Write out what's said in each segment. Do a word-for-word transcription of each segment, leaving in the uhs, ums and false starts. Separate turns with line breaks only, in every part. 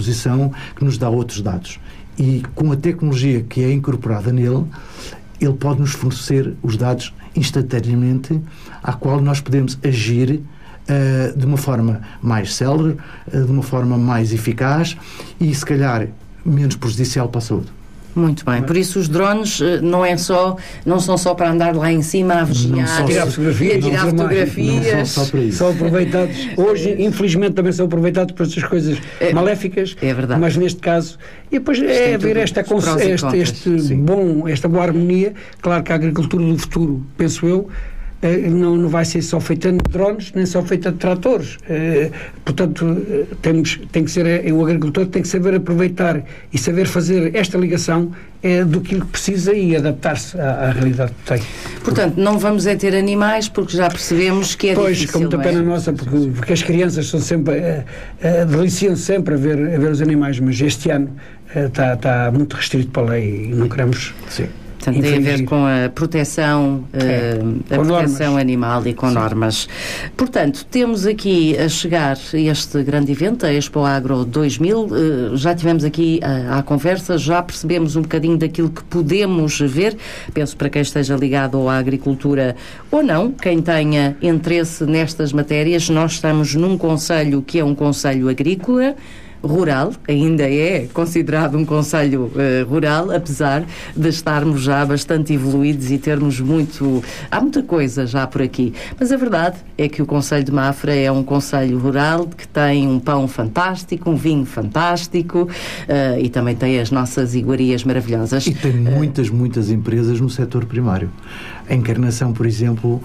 posição que nos dá outros dados. E com a tecnologia que é incorporada nele, ele pode nos fornecer os dados instantaneamente, à qual nós podemos agir uh, de uma forma mais célere, uh, de uma forma mais eficaz e, se calhar, menos prejudicial para a saúde.
Muito bem, por isso os drones não, é só, não são só para andar lá em cima a vigiar,
tirar fotografias,
a tirar fotografias.
Não são só para isso.
São aproveitados, hoje infelizmente também são aproveitados para essas coisas
é,
maléficas,
é verdade.
Mas neste caso, e depois é haver esta, este, este bom, esta boa harmonia. Claro que a agricultura do futuro, penso eu, Não, não vai ser só feita de drones, nem só feita de tratores. Uh, portanto, uh, temos, tem que ser, uh, o agricultor tem que saber aproveitar e saber fazer esta ligação uh, do que precisa e adaptar-se à, à realidade que tem.
Portanto, não vamos é ter animais porque já percebemos que é
pois,
difícil.
Pois, com muita pena é? nossa, porque, porque as crianças são sempre, uh, uh, deliciam-se sempre a ver, a ver os animais, mas este ano está uh, tá muito restrito para a lei e não queremos...
Sim.
Portanto, tem a ver com a proteção,
é,
uh, a
com
proteção
normas.
animal e com Sim. normas. Portanto, temos aqui a chegar este grande evento, a Expo Agro dois mil. Uh, já tivemos aqui uh, à conversa, já percebemos um bocadinho daquilo que podemos ver. Penso para quem esteja ligado à agricultura ou não, quem tenha interesse nestas matérias. Nós estamos num concelho que é um concelho agrícola, rural, ainda é considerado um concelho uh, rural, apesar de estarmos já bastante evoluídos e termos muito... Há muita coisa já por aqui. Mas a verdade é que o concelho de Mafra é um concelho rural que tem um pão fantástico, um vinho fantástico uh, e também tem as nossas iguarias maravilhosas.
E tem muitas, uh, muitas empresas no setor primário. A Encarnação, por exemplo...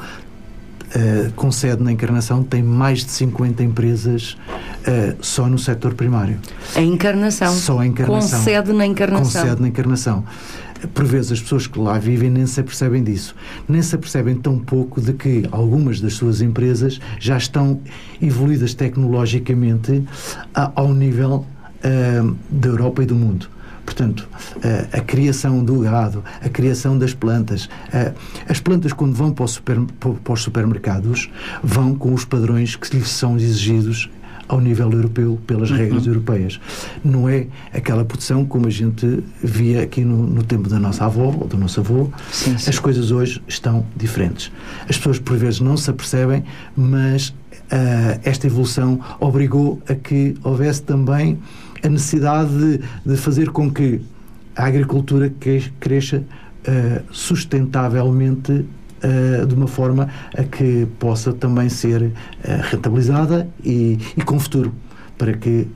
Uh, com sede na Encarnação, tem mais de cinquenta empresas uh, só no setor primário.
A Encarnação?
Só a Encarnação.
Com sede na Encarnação?
Com sede na Encarnação. Por vezes as pessoas que lá vivem nem se apercebem disso. Nem se apercebem tão pouco de que algumas das suas empresas já estão evoluídas tecnologicamente a, ao nível uh, da Europa e do mundo. Portanto, a, a criação do gado, a criação das plantas, a, as plantas quando vão para, o super, para os supermercados vão com os padrões que lhes são exigidos ao nível europeu pelas uhum. regras europeias. Não é aquela produção como a gente via aqui no, no tempo da nossa avó ou do nosso avô.
Sim, sim.
As coisas hoje estão diferentes. As pessoas por vezes não se apercebem, mas uh, esta evolução obrigou a que houvesse também a necessidade de, de fazer com que a agricultura cresça uh, sustentavelmente uh, de uma forma a que possa também ser uh, rentabilizada e, e com futuro, para que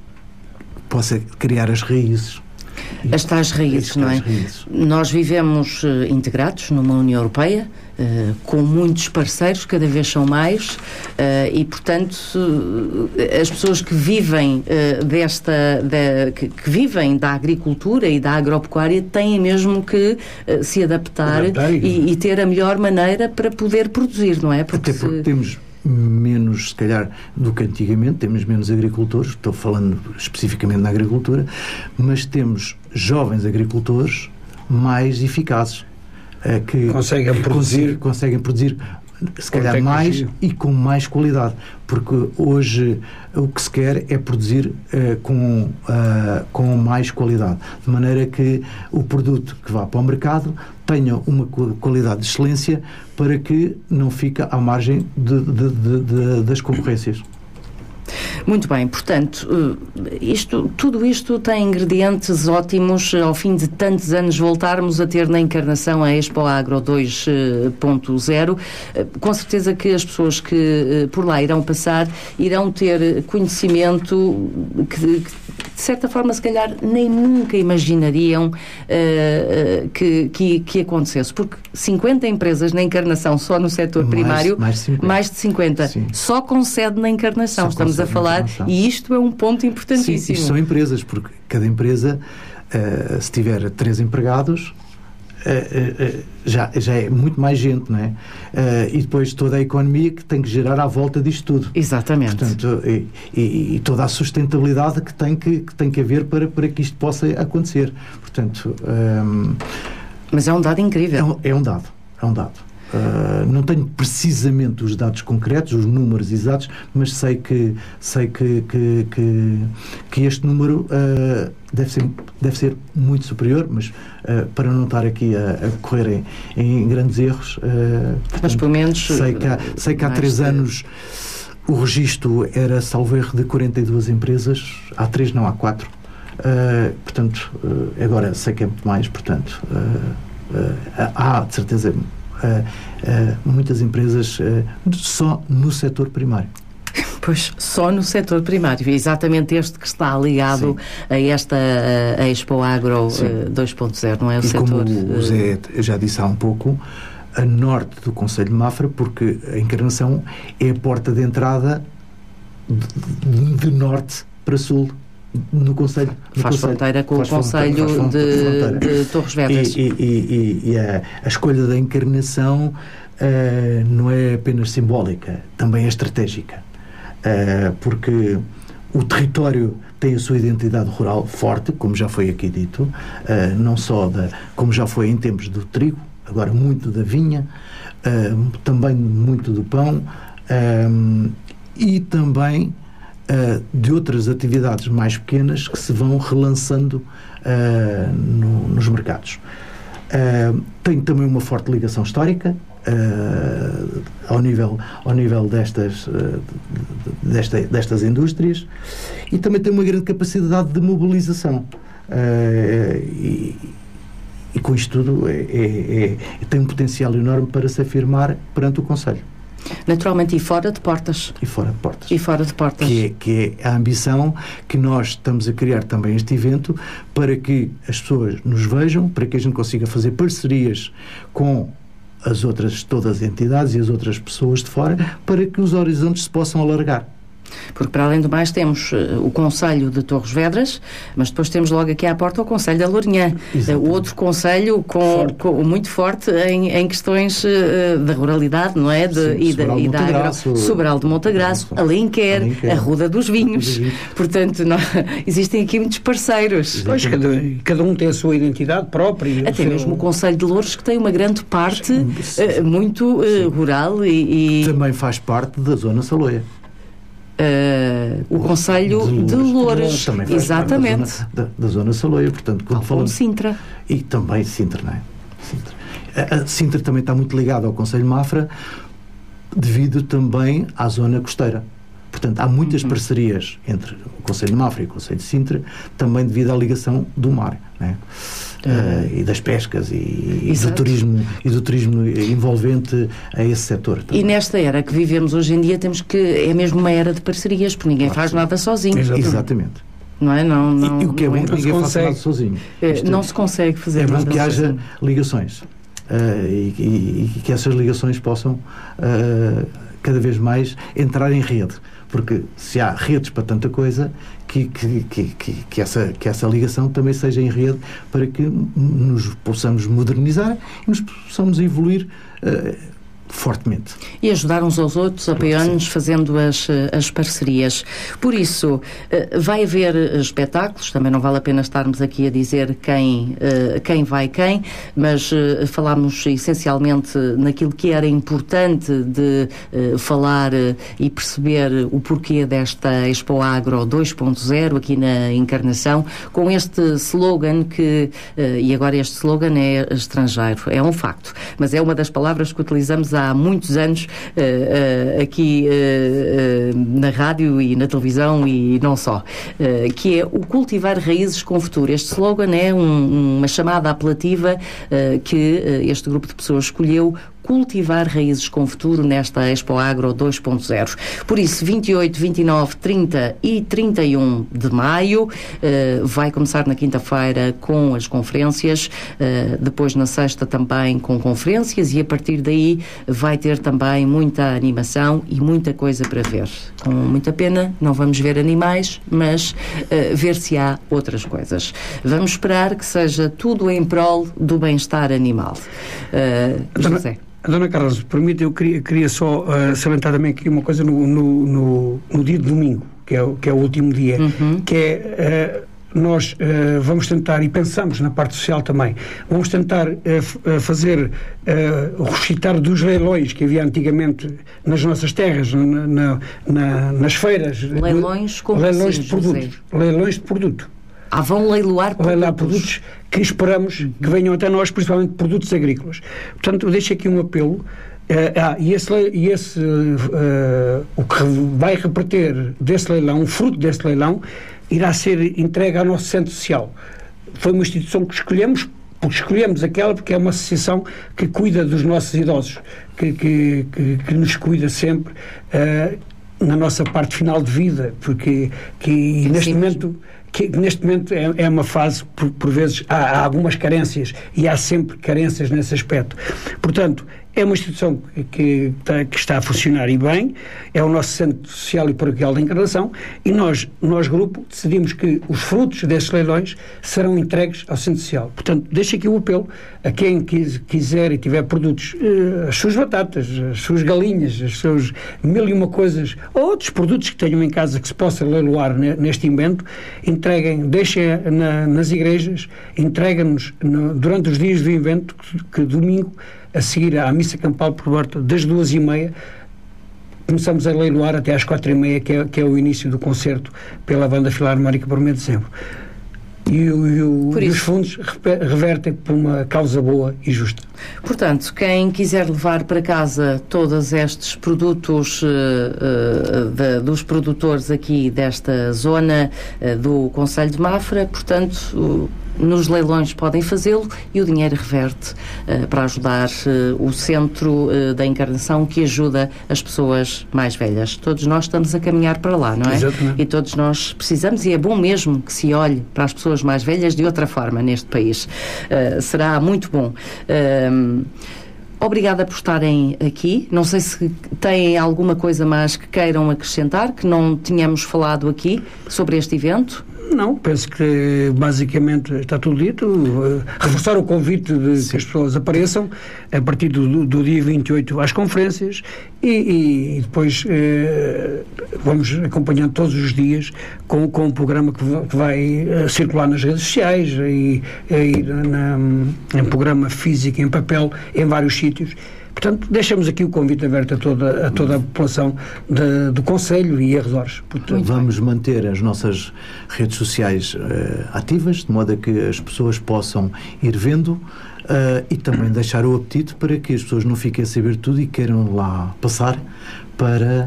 possa criar as raízes.
As tais raízes, não é? Raízes. Nós vivemos uh, integrados numa União Europeia, uh, com muitos parceiros, cada vez são mais, uh, e, portanto, uh, as pessoas que vivem uh, desta, da, que, que vivem da agricultura e da agropecuária têm mesmo que uh, se adaptar, adaptar e, e ter a melhor maneira para poder produzir, não é?
Porque Até porque se... temos menos, se calhar, do que antigamente, temos menos agricultores, estou falando especificamente na agricultura, mas temos jovens agricultores mais eficazes, eh, que
conseguem produzir,
conseguem produzir se calhar mais e com mais qualidade, porque hoje o que se quer é produzir uh, com, uh, com mais qualidade, de maneira que o produto que vá para o mercado tenha uma qualidade de excelência para que não fique à margem de, de, de, de, das concorrências.
Muito bem, portanto, isto, tudo isto tem ingredientes ótimos. Ao fim de tantos anos voltarmos a ter na Encarnação a Expo Agro dois ponto zero. Com certeza que as pessoas que por lá irão passar irão ter conhecimento que, que de certa forma, se calhar, nem nunca imaginariam uh, uh, que, que, que acontecesse. Porque cinquenta empresas na Encarnação, só no setor
mais,
primário,
mais de cinquenta,
mais de cinquenta só com sede na Encarnação. Só Estamos a falar, e isto é um ponto importantíssimo.
Sim, isto são empresas, porque cada empresa, uh, se tiver três empregados, Uh, uh, uh, já, já é muito mais gente, não é? Uh, e depois toda a economia que tem que gerar à volta disto tudo.
Exatamente.
Portanto, e, e, e toda a sustentabilidade que tem que, que, tem que haver para, para que isto possa acontecer. Portanto, um,
mas é um dado incrível.
É um, é um dado, é um dado. Uh, não tenho precisamente os dados concretos, os números exatos, mas sei que, sei que, que, que, que este número uh, deve, ser, deve ser muito superior, mas uh, para não estar aqui a, a correr em, em grandes erros, uh, portanto,
mas pelo menos
sei que há, sei que há três de... anos o registro era, salvo erro, de quarenta e duas empresas, há três, não há quatro. Uh, portanto, uh, agora sei que é muito mais, portanto, uh, uh, há de certeza uh, uh, muitas empresas uh, só no setor primário.
Pois, só no setor primário, exatamente este que está ligado Sim. a esta a Expo Agro uh, dois ponto zero, não é? O
e
setor.
Como o Zé já disse há um pouco, a norte do Conselho de Mafra, porque a Encarnação é a porta de entrada de, de norte para sul no Conselho. No
faz
concelho.
fronteira com
faz
o Conselho
fronteira,
de,
de,
de Torres Vedras.
E, e, e, e a, a escolha da Encarnação uh, não é apenas simbólica, também é estratégica. Uh, porque o território tem a sua identidade rural forte, como já foi aqui dito, uh, não só da, como já foi em tempos do trigo, agora muito da vinha, uh, também muito do pão, uh, e também uh, de outras atividades mais pequenas que se vão relançando uh, no, nos mercados. Uh, tem também uma forte ligação histórica uh, ao nível, ao nível destas, uh, desta, destas indústrias, e também tem uma grande capacidade de mobilização. Uh, e, e com isto tudo é, é, é, tem um potencial enorme para se afirmar perante o Conselho.
Naturalmente, e fora de portas.
E fora de portas.
E fora de portas.
Que é, que é a ambição que nós estamos a criar também este evento, para que as pessoas nos vejam, para que a gente consiga fazer parcerias com as outras, todas as entidades e as outras pessoas de fora, para que os horizontes se possam alargar.
Porque, para além do mais, temos uh, o Conselho de Torres Vedras, mas depois temos logo aqui à porta o Conselho da Lourinhã, uh, outro Conselho com, forte. com, muito forte em, em questões uh, da ruralidade, não é? De,
Sim,
e da, e da agro, Sobral de Montagraço, Alenquer, Alenquer, a Ruda dos Vinhos. Portanto, não, existem aqui muitos parceiros.
Pois, cada, cada um tem a sua identidade própria.
Até mesmo seu... o Conselho de Louros, que tem uma grande parte uh, muito uh, rural e, e...
Também faz parte da Zona Saloia.
Uh, o Conselho de, de Louros,
também faz
exatamente,
parte da zona, da, da zona Saloia, portanto, quando falamos
Sintra,
e também Sintra, não é? Sintra. A, a Sintra também está muito ligada ao Conselho de Mafra, devido também à zona costeira. Portanto, há muitas uhum. parcerias entre o Conselho de Mafra e o Conselho de Sintra, também devido à ligação do mar, não é? Uh, e das pescas e, e do turismo e do turismo envolvente a esse setor também.
E nesta era que vivemos hoje em dia, temos que é mesmo uma era de parcerias, porque ninguém claro, faz sim. nada sozinho.
Exatamente. Exatamente.
Não é? Não, não,
e, e o que é bom é que ninguém faça nada sozinho.
É, não se consegue fazer
é
nada
bom que haja
sozinho.
ligações uh, e, e, e que essas ligações possam uh, cada vez mais entrar em rede, porque se há redes para tanta coisa, que, que, que, que, que, essa, que essa ligação também seja em rede, para que nos possamos modernizar e nos possamos evoluir uh, fortemente.
E ajudar uns aos outros, apoiando-nos, fazendo as, as parcerias. Por isso, vai haver espetáculos, também não vale a pena estarmos aqui a dizer quem, quem vai quem, mas falámos essencialmente naquilo que era importante de falar e perceber o porquê desta Expo Agro dois ponto zero aqui na Encarnação, com este slogan que, e agora este slogan é estrangeiro, é um facto, mas é uma das palavras que utilizamos há muitos anos uh, uh, aqui uh, uh, na rádio e na televisão e não só, uh, que é o cultivar raízes com futuro. Este slogan é um, uma chamada apelativa uh, que uh, este grupo de pessoas escolheu, cultivar raízes com futuro nesta Expo Agro dois ponto zero. Por isso, vinte e oito, vinte e nove, trinta e trinta e um de maio, uh, vai começar na quinta-feira com as conferências, uh, depois na sexta também com conferências, e a partir daí vai ter também muita animação e muita coisa para ver. Com muita pena, não vamos ver animais, mas uh, ver se há outras coisas. Vamos esperar que seja tudo em prol do bem-estar animal. Uh, José.
Dona Carla, se permite, eu queria, queria só uh, salientar também aqui uma coisa no, no, no, no dia de domingo, que é, que é o último dia, uhum. que é nós uh, vamos tentar, e pensamos na parte social também, vamos tentar uh, uh, fazer uh, o ressuscitar dos leilões que havia antigamente nas nossas terras, na, na, na, nas feiras.
Leilões como
leilões
assim,
de produtos.
José?
Leilões de produto.
Ah, vão leiloar produtos.
Leiloar produtos que esperamos que venham até nós, principalmente produtos agrícolas. Portanto, eu deixo aqui um apelo. Uh, ah, e esse, e esse uh, o que vai repartir desse leilão, o fruto desse leilão, irá ser entregue ao nosso centro social. Foi uma instituição que escolhemos, porque escolhemos aquela porque é uma associação que cuida dos nossos idosos, que, que, que, que nos cuida sempre uh, na nossa parte final de vida, porque que, neste Sim. momento... que neste momento é, é uma fase, por, por vezes, há, há algumas carências, e há sempre carências nesse aspecto. Portanto, é uma instituição que, que, que está a funcionar e bem, é o nosso Centro Social e Paroquial da Encarnação, e nós, nós grupo, decidimos que os frutos desses leilões serão entregues ao Centro Social. Portanto, deixo aqui o apelo a quem quis, quiser e tiver produtos, eh, as suas batatas, as suas galinhas, as suas mil e uma coisas, ou outros produtos que tenham em casa que se possa leiloar ne, neste invento, entreguem, deixem na, nas igrejas, entreguem-nos durante os dias do invento, que, que domingo, a seguir à missa campal por volta das duas e meia, começamos a leiloar até às quatro e meia, que é, que é o início do concerto pela Banda Filarmónica por mês de dezembro. E, o, e, o, e os fundos revertem por uma causa boa e justa.
Portanto, quem quiser levar para casa todos estes produtos uh, uh, de, dos produtores aqui desta zona uh, do Concelho de Mafra, portanto, uh, nos leilões podem fazê-lo e o dinheiro reverte uh, para ajudar uh, o Centro uh, da Encarnação, que ajuda as pessoas mais velhas. Todos nós estamos a caminhar para lá, não é?
Exatamente.
E todos nós precisamos, e é bom mesmo que se olhe para as pessoas mais velhas de outra forma neste país. Uh, será muito bom. Uh, Obrigada por estarem aqui. Não sei se têm alguma coisa mais que queiram acrescentar, que não tínhamos falado aqui sobre este evento.
Não, penso que basicamente está tudo dito. Uh, reforçar o convite de Sim. que as pessoas apareçam a partir do, do dia vinte e oito às conferências e, e depois uh, vamos acompanhando todos os dias com, com um programa que vai, que vai uh, circular nas redes sociais e, e na, em programa físico, em papel, em vários sítios. Portanto, deixamos aqui o convite aberto a toda a, toda a população de, do Concelho e arredores. Portanto,
vamos manter as nossas redes sociais uh, ativas, de modo a que as pessoas possam ir vendo uh, e também deixar o apetite para que as pessoas não fiquem a saber tudo e queiram lá passar para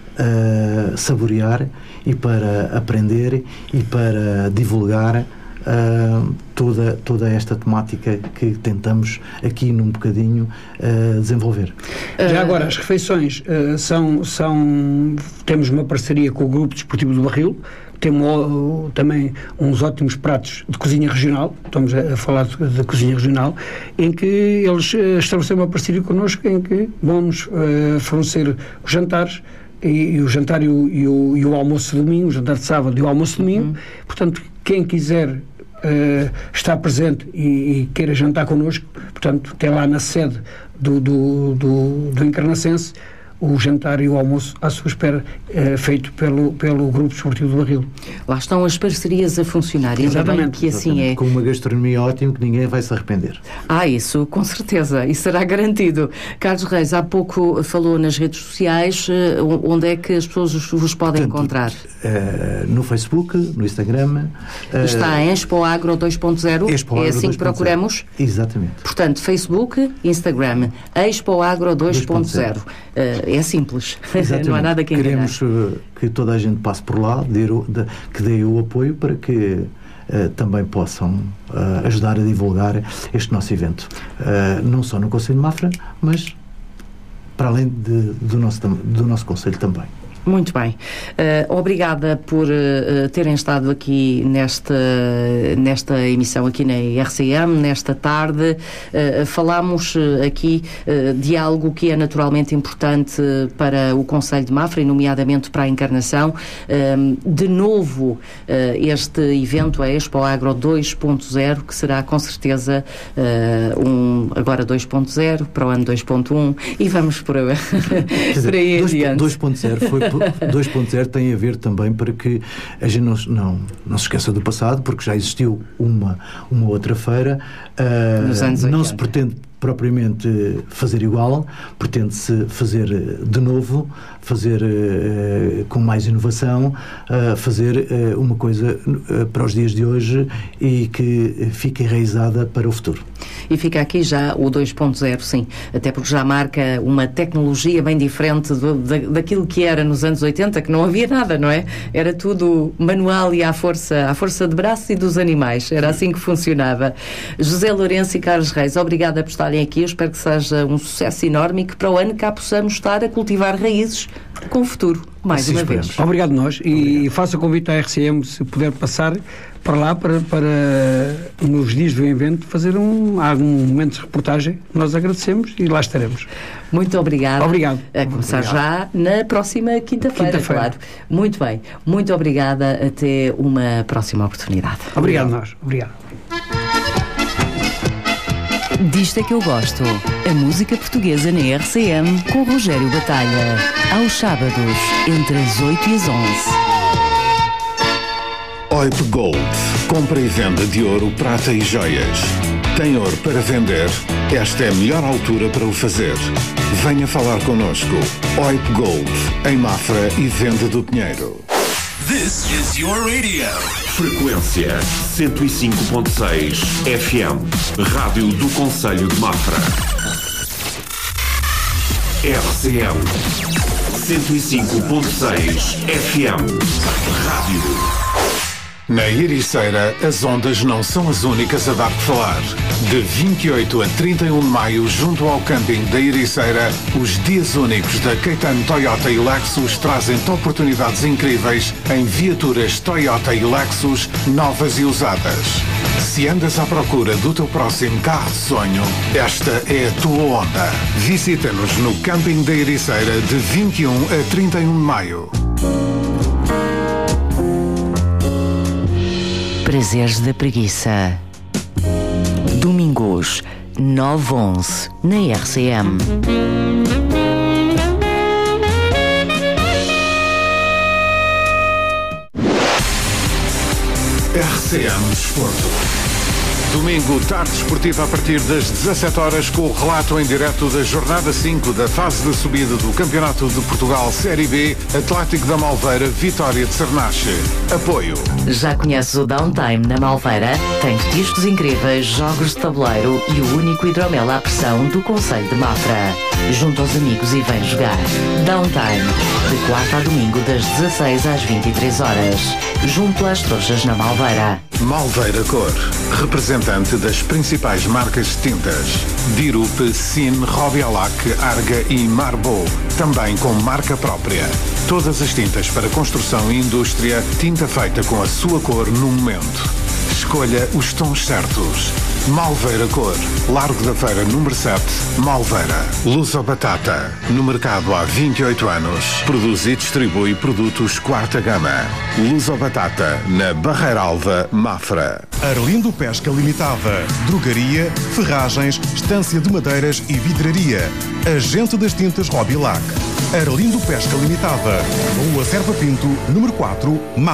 uh, saborear e para aprender e para divulgar Uh, toda, toda esta temática que tentamos aqui num bocadinho uh, desenvolver.
Já agora, as refeições uh, são, são... Temos uma parceria com o Grupo Desportivo do Barril, temos uh, também uns ótimos pratos de cozinha regional, estamos a, a falar de, de cozinha regional, em que eles uh, estabeleceram uma parceria connosco em que vamos uh, fornecer os jantares e, e o jantar e o, e, o, e o almoço de domingo, o jantar de sábado e o almoço de domingo. Uhum. Portanto, quem quiser Uh, está presente e, e queira jantar connosco, portanto, tem lá na sede do, do, do, do Encarnacense o jantar e o almoço à sua espera, uh, feito pelo, pelo Grupo Desportivo do Barril.
Lá estão as parcerias a funcionar.
Exatamente.
Que assim é.
Com uma gastronomia ótima que ninguém vai se arrepender.
Ah, isso, com certeza. Isso será garantido. Carlos Reis, há pouco falou nas redes sociais, uh, onde é que as pessoas vos podem Portanto, encontrar?
Uh, no Facebook, no Instagram.
Uh, Está em Expo Agro dois ponto zero.
Expo
é
Agro
assim
dois ponto zero.
Que procuramos?
Exatamente.
Portanto, Facebook, Instagram, Expo Agro dois ponto zero. Uh, é simples. Não há nada que enganar.
Queremos uh, que toda a gente passe por lá, dê o, de, que dê o apoio para que uh, também possam uh, ajudar a divulgar este nosso evento. Uh, não só no Concelho de Mafra, mas para além de, do, nosso, do nosso Concelho também.
Muito bem. Uh, obrigada por uh, terem estado aqui nesta, nesta emissão aqui na R C M, nesta tarde. Uh, falámos uh, aqui uh, de algo que é naturalmente importante para o Concelho de Mafra, e nomeadamente para a Encarnação. Uh, de novo, uh, este evento, a Expo Agro dois ponto zero, que será com certeza uh, um, agora dois ponto zero, para o ano dois ponto um, e vamos por, por aí adiante.
dois ponto zero foi dois ponto zero tem a ver também para que a gente não, não, não se esqueça do passado, porque já existiu uma, uma outra feira. Uh,
Nos anos
não
oitenta.
se pretende propriamente fazer igual, pretende-se fazer de novo, fazer uh, com mais inovação, uh, fazer uh, uma coisa uh, para os dias de hoje e que fique enraizada para o futuro.
E fica aqui já o dois ponto zero, sim, até porque já marca uma tecnologia bem diferente do, da, daquilo que era nos anos oitenta, que não havia nada, não é? Era tudo manual e à força, à força de braço e dos animais, era assim que funcionava. José Lourenço e Carlos Reis, obrigada por estarem aqui, eu espero que seja um sucesso enorme e que para o ano cá possamos estar a cultivar raízes com o futuro, mais
Assim
uma
esperamos.
vez.
Obrigado nós, e
Obrigado.
faço o convite à R C M, se puder passar para lá, para, para nos dias do evento, fazer um, algum momento de reportagem. Nós agradecemos e lá estaremos.
Muito obrigada.
Obrigado.
A começar
Obrigado.
já na próxima quinta-feira,
Quinta-feira.
claro. Muito bem. Muito obrigada. Até uma próxima oportunidade.
Obrigado, nós. Obrigado.
Disto é que eu gosto. A música portuguesa na R C M com Rogério Batalha. Aos sábados, entre as oito e as onze.
O I P Gold. Compra e venda de ouro, prata e joias. Tem ouro para vender? Esta é a melhor altura para o fazer. Venha falar connosco. O I P Gold. Em Mafra e Venda do Pinheiro.
This is your radio. Frequência cento e cinco ponto seis F M. Rádio do Concelho de Mafra. R C M cento e cinco ponto seis F M. Rádio.
Na Ericeira, as ondas não são as únicas a dar que falar. De vinte e oito a trinta e um de maio, junto ao camping da Ericeira, os dias únicos da Caetano Toyota e Lexus trazem-te oportunidades incríveis em viaturas Toyota e Lexus novas e usadas. Se andas à procura do teu próximo carro de sonho, esta é a tua onda. Visita-nos no camping da Ericeira de vinte e um a trinta e um de maio.
Prazeres da Preguiça. Domingos, nove a onze, na R C M.
R C M Desporto. Domingo, tarde desportiva a partir das dezassete horas, com o relato em direto da jornada cinco da fase de subida do Campeonato de Portugal Série B, Atlético da Malveira, Vitória de Cernache. Apoio.
Já conheces o Downtime na Malveira? Tem discos incríveis, jogos de tabuleiro e o único hidromel à pressão do Concelho de Mafra. Junta aos amigos e vem jogar. Downtime, de quarta a domingo das dezasseis às vinte e três horas. Junto às Trouxas na Malveira.
Malveira Cor, representante das principais marcas de tintas. Dirup, Sin, Robialac, Arga e Marbo. Também com marca própria. Todas as tintas para construção e indústria, tinta feita com a sua cor no momento. Escolha os tons certos. Malveira Cor, Largo da Feira número sete, Malveira. Luso Batata, no mercado há vinte e oito anos. Produz e distribui produtos quarta gama. Luso Batata, na Barreira Alva, Mafra.
Arlindo Pesca Limitada, drogaria, ferragens, estância de madeiras e vidraria. Agente das tintas Robilac. Arlindo Pesca Limitada, Rua Serpa Pinto, número quatro, Mafra.